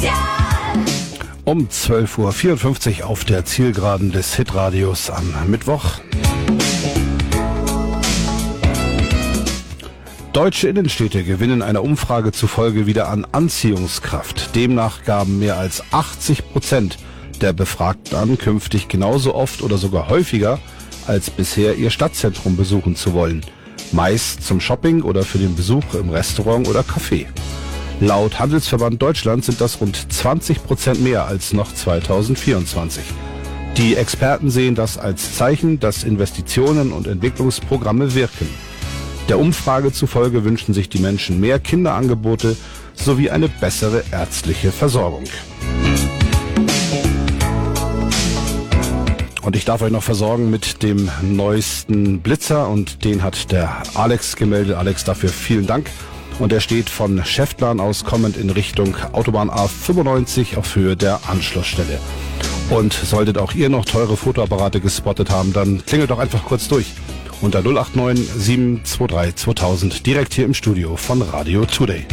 Um 12:54 Uhr auf der Zielgeraden des Hitradios am Mittwoch. Deutsche Innenstädte gewinnen einer Umfrage zufolge wieder an Anziehungskraft. Demnach gaben mehr als 80% der Befragten an, künftig genauso oft oder sogar häufiger als bisher ihr Stadtzentrum besuchen zu wollen. Meist zum Shopping oder für den Besuch im Restaurant oder Café. Laut Handelsverband Deutschland sind das rund 20% mehr als noch 2024. Die Experten sehen das als Zeichen, dass Investitionen und Entwicklungsprogramme wirken. Der Umfrage zufolge wünschen sich die Menschen mehr Kinderangebote sowie eine bessere ärztliche Versorgung. Und ich darf euch noch versorgen mit dem neuesten Blitzer und den hat der Alex gemeldet. Alex, dafür vielen Dank. Und er steht von Schäftlern aus kommend in Richtung Autobahn A95 auf Höhe der Anschlussstelle. Und solltet auch ihr noch teure Fotoapparate gespottet haben, dann klingelt doch einfach kurz durch. Unter 089 723 2000 direkt hier im Studio von Radio Today.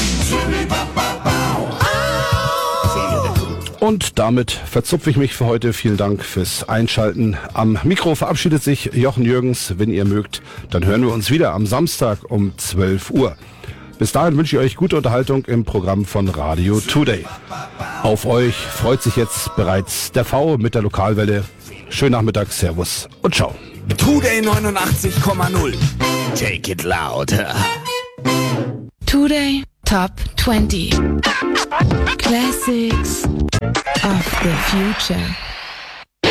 Und damit verzupfe ich mich für heute. Vielen Dank fürs Einschalten. Am Mikro verabschiedet sich Jochen Jürgens. Wenn ihr mögt, dann hören wir uns wieder am Samstag um 12 Uhr. Bis dahin wünsche ich euch gute Unterhaltung im Programm von Radio Today. Auf euch freut sich jetzt bereits der V mit der Lokalwelle. Schönen Nachmittag, Servus und ciao. Today 89,0. Take it loud. Today Top 20. Classics of the future.